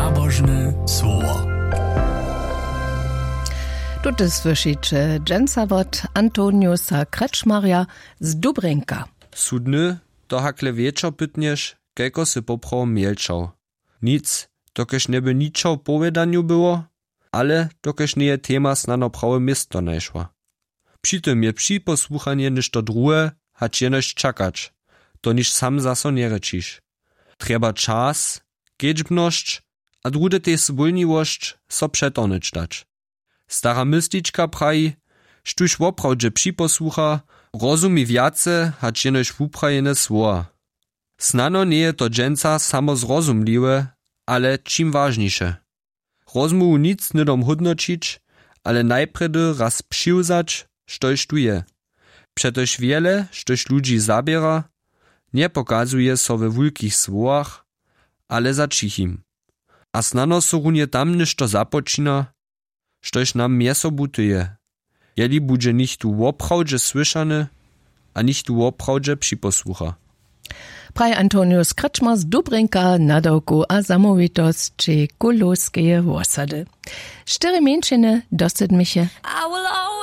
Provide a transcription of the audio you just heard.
Nabożne słowo. Tutaj słyszycie dżensawot Antoniusa Kretschmarja z Dubrinka. Sudny to hakle wieczor pytniesz, kejko sy popraw mielczał. Nic, dokeż nieby niczo powiedzianiu było, ale dokeż nie je tema snano prawe miasto najszła. Przy tym je przy posłuchanie niż to drugie, hać jenoś czakać, to niż sam zaso nie rečiš. Trzeba czas, kiedźbność, a drugie tej swólniwość so przetonyć dać. Stara mysticzka praji, sztuś woprawdźe przyposłucha, rozumi wiace, hać jenoś wuprajene słowa. Snano nie je to dżęca samo zrozumliwe, ale czym ważniejsze. Rozmuju nic nie dom hodnočić, ale najpredy raz přiwzać, štož tu je. Przetoż wiele, štož ludzi zabiera, nie pokazuje so we wulkich słowach, ale za cichim. A snano so runie tam ništo započina, štož nam mieso butuje. Jeli budže nicht tu woprawdźe słyszane, a nicht tu woprawdźe připosłucha. Praj Antonius Kretschmar z Dubrinka nadawku a zamovitosći Kulowskeje wosady. 4 mięčiny dosyć mi się.